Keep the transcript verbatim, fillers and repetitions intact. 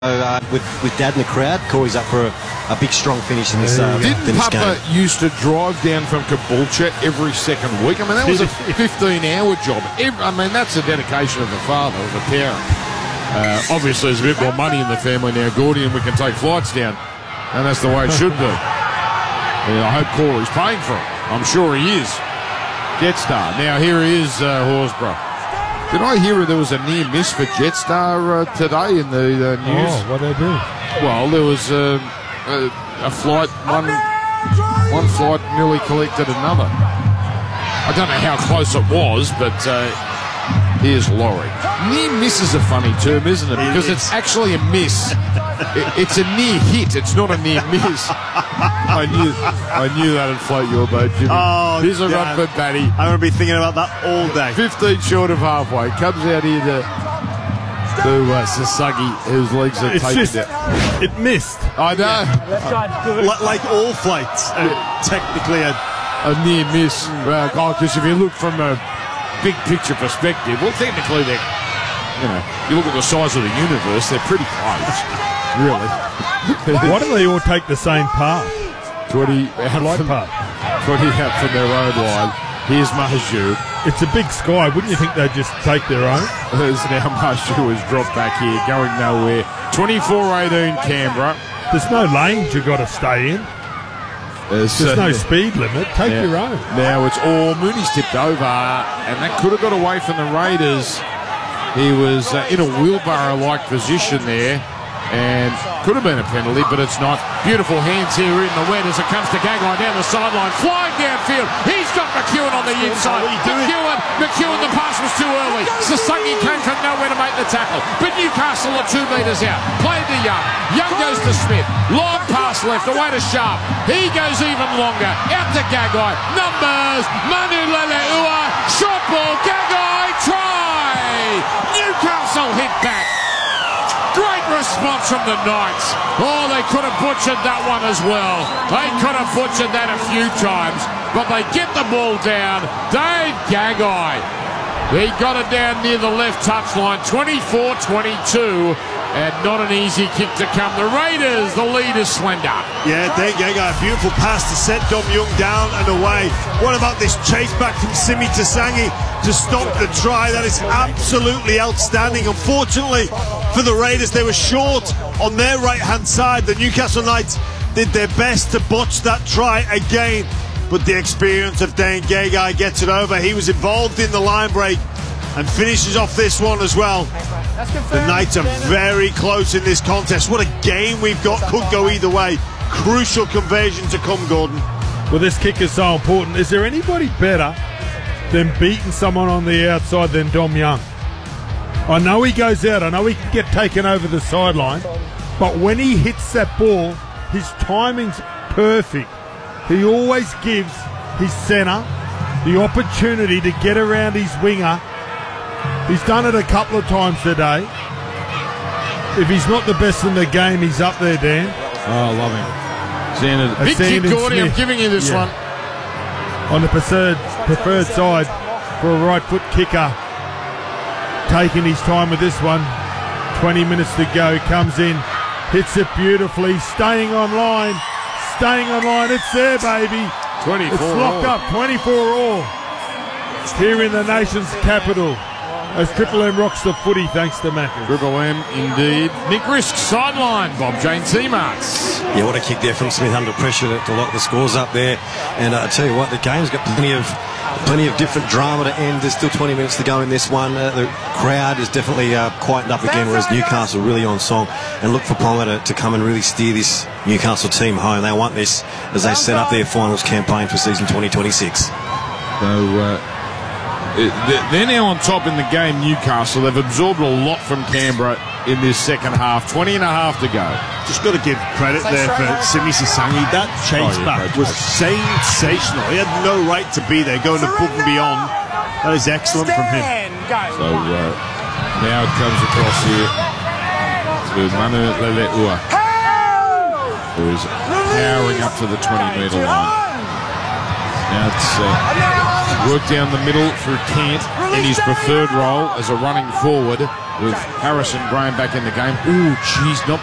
Uh, with, with Dad in the crowd, Corey's up for a, a big, strong finish in this, uh, Didn't in this Papa game. used to drive down from Caboolture every second week? I mean, that was a fifteen-hour job. Every, I mean, that's the dedication of the father, of the parent. Uh, obviously, there's a bit more money in the family now, Gordy, and we can take flights down. And that's the way it should be. Yeah, I hope Corey's paying for it. I'm sure he is. Jetstar. Now, here he is, uh, Horsburgh. Did I hear there was a near miss for Jetstar uh, today in the uh, news? Oh, what did they do? Well, there was uh, a, a flight, one, one flight nearly collected another. I don't know how close it was, but uh, here's Laurie. Near miss is a funny term, isn't it? Because it's actually a miss. it, it's a near hit. It's not a near miss. I knew, I knew that'd float your boat, Jimmy. Oh, here's a Dad. run for Batty. I'm going to be thinking about that all day. fifteen short of halfway. Comes out here to, to uh, Sasagi, whose legs are It's taken just, down. it missed. I know. Li- like all flights, uh, technically a A near miss. Well, because if you look from a big picture perspective, well, technically they're, you know, you look at the size of the universe, they're pretty close, really. Why do they all take the same path? twenty out Flight from, path. twenty out from their own line. Here's Mahju. It's a big sky. Wouldn't you think they'd just take their own? As now Mahju has dropped back here, going nowhere. twenty-four eighteen Canberra. There's no lanes you've got to stay in. There's, There's uh, no speed limit. Take Yeah. your own. Now it's all Mooney's tipped over, and that could have got away from the Raiders. He was uh, in a wheelbarrow-like position there, and could have been a penalty, but it's not. Beautiful hands here in the wet as it comes to Gagai down the sideline, flying downfield. He's got McEwen on the inside. McEwen, McEwen, the pass was too early. Sasagi came from nowhere to make the tackle, but Newcastle are two metres out. Played to Young. Young goes to Smith. Long pass left, away to Sharp. He goes even longer. Out to Gagai. Numbers. Manu Leleua. Short ball. Gagai. Try. Newcastle hit back. Great response from the Knights. Oh, they could have butchered that one as well. They could have butchered that a few times, but they get the ball down. Dave Gagai. He got it down near the left touchline, twenty-four twenty-two, and not an easy kick to come. The Raiders, the lead is slender. Yeah, Dave Gagai, a beautiful pass to set Dom Young down and away. What about this chase back from Simi Tasangi to stop the try? That is absolutely outstanding. Unfortunately for the Raiders, they were short on their right-hand side. The Newcastle Knights did their best to botch that try again, but the experience of Dane Gagai gets it over. He was involved in the line break and finishes off this one as well. The Knights are very close in this contest. What a game we've got. Could go either way. Crucial conversion to come, Gordon. Well, this kick is so important. Is there anybody better than beating someone on the outside than Dom Young? I know he goes out. I know he can get taken over the sideline. But when he hits that ball, his timing's perfect. He always gives his centre the opportunity to get around his winger. He's done it a couple of times today. If he's not the best in the game, he's up there, Dan. Oh, I love him. Xander, Uh, big kick, Xander Gordy. I'm Smith. giving you this Yeah. one. On the preferred, preferred side for a right foot kicker. Taking his time with this one. twenty minutes to go. Comes in. Hits it beautifully. Staying on line. Staying on line. It's there, baby. twenty-four It's locked all. up. twenty-four all. Here in the nation's capital. As Triple M rocks the footy thanks to Macca. Triple M, indeed. Nick Risk, sideline. Bob Jane Seamarts. Yeah, what a kick there from Smith under pressure to, to lock the scores up there. And uh, I tell you what, the game's got plenty of plenty of different drama to end. There's still twenty minutes to go in this one. Uh, the crowd is definitely uh, quietened up again, whereas Newcastle really on song. And look for Ponga to, to come and really steer this Newcastle team home. They want this as they set up their finals campaign for season twenty twenty-six. So uh, they're now on top in the game, Newcastle. They've absorbed a lot from Canberra in this second half. twenty and a half to go. Just got to give credit there for Simi Sasangi. That chase Oh, yeah, back no was sensational. He had no right to be there, going above and beyond. That is excellent from him. So uh, now it comes across here to Manu Leleua, who is powering up to the twenty metre line. Now it's uh, work down the middle through Kent in his preferred role as a running forward. with Harrison Graham back in the game. Ooh, geez, not